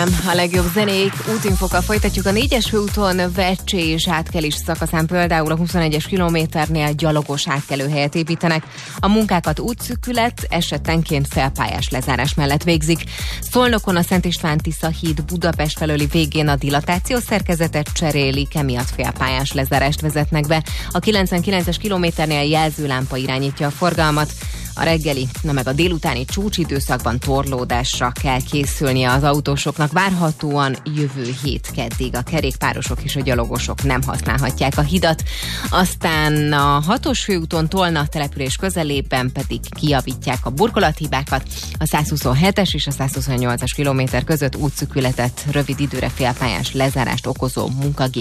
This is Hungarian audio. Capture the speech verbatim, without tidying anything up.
Köszönöm a legjobb zenék. Útinfokkal folytatjuk. A négyes főúton Vecsé és átkelés szakaszán például a huszonegyes kilométernél gyalogos átkelőhelyet építenek. A munkákat útszűkület, esetenként felpályás lezárás mellett végzik. Szolnokon a Szent István-Tisza híd Budapest felőli végén a dilatációs szerkezetet cserélik, emiatt félpályás lezárást vezetnek be. A kilencvenkilences kilométernél jelzőlámpa irányítja a forgalmat. A reggeli, na meg a délutáni csúcsidőszakban torlódásra kell készülnie az autósoknak. Várhatóan jövő hét keddig a kerékpárosok és a gyalogosok nem használhatják a hidat. Aztán a hatos főúton Tolna település közelében pedig kijavítják a burkolathibákat. A százhuszonhetes és a százhuszonnyolcas kilométer között útszűkületet, rövid időre félpályás lezárást okozó munkagép